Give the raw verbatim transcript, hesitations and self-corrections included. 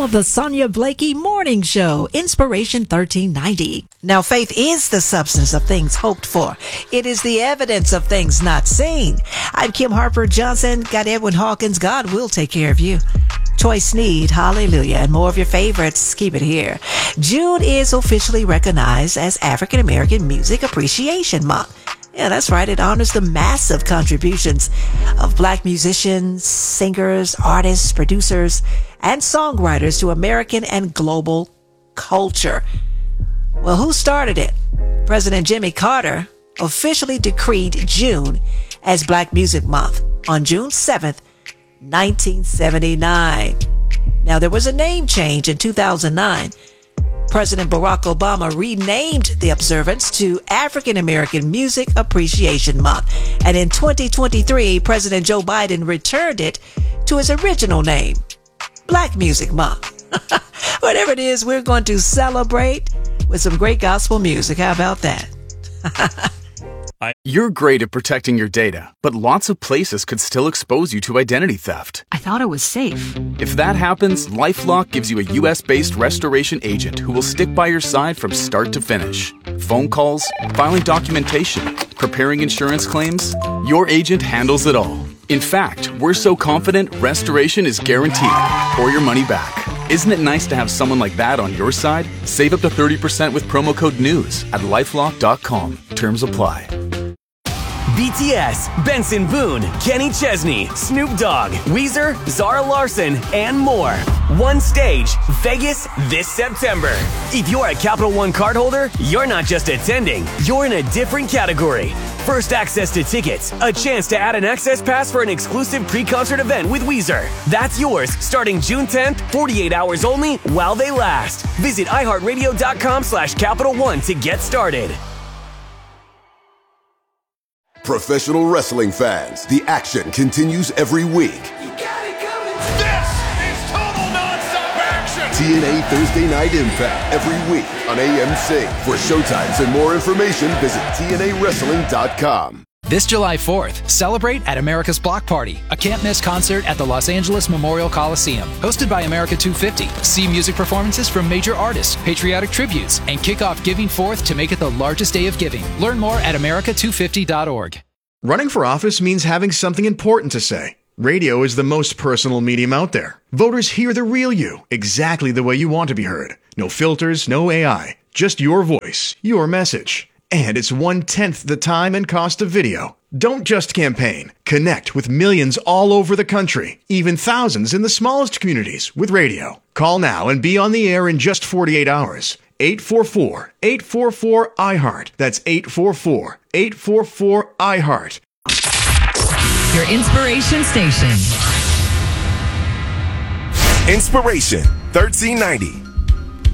home of the Sonia Blakey Morning Show, Inspiration thirteen ninety. Now, faith is the substance of things hoped for. It is the evidence of things not seen. I'm Kim Harper Johnson. Got Edwin Hawkins. God will take care of you. Troy Sneed, hallelujah, and more of your favorites. Keep it here. June is officially recognized as African American Music Appreciation Month. Yeah, that's right. It honors the massive contributions of black musicians, singers, artists, producers, and songwriters to American and global culture. Well, who started it? President Jimmy Carter officially decreed June as Black Music Month on June seventh, nineteen seventy-nine. Now, there was a name change in two thousand nine. President Barack Obama renamed the observance to African American Music Appreciation Month. And in twenty twenty-three, President Joe Biden returned it to his original name, Black Music Month. Whatever it is, we're going to celebrate with some great gospel music. How about that? You're great at protecting your data, but lots of places could still expose you to identity theft. I thought it was safe. If that happens, LifeLock gives you a U S-based restoration agent who will stick by your side from start to finish. Phone calls, filing documentation, preparing insurance claims, your agent handles it all. In fact, we're so confident restoration is guaranteed or your money back. Isn't it nice to have someone like that on your side? Save up to thirty percent with promo code NEWS at lifelock dot com. Terms apply. B T S, Benson Boone, Kenny Chesney, Snoop Dogg, Weezer, Zara Larson, and more. One stage, Vegas this September. If you're a Capital One cardholder, you're not just attending, you're in a different category. First access to tickets, a chance to add an access pass for an exclusive pre-concert event with Weezer. That's yours starting June tenth, forty-eight hours only while they last. Visit iHeartRadio.com slash Capital One to get started. Professional wrestling fans, the action continues every week. You got it coming. This is total nonstop action. T N A Thursday Night Impact every week on A M C. For showtimes and more information, visit T N A wrestling dot com. This July fourth, celebrate at America's Block Party, a can't-miss concert at the Los Angeles Memorial Coliseum. Hosted by America two fifty. See music performances from major artists, patriotic tributes, and kick off Giving Forth to make it the largest day of giving. Learn more at America two fifty dot org. Running for office means having something important to say. Radio is the most personal medium out there. Voters hear the real you, exactly the way you want to be heard. No filters, no A I, just your voice, your message. And it's one-tenth the time and cost of video. Don't just campaign. Connect with millions all over the country, even thousands in the smallest communities with radio. Call now and be on the air in just forty-eight hours. eight four four, eight four four, I heart. That's eight four four, eight four four, I heart. Your inspiration station. Inspiration thirteen ninety.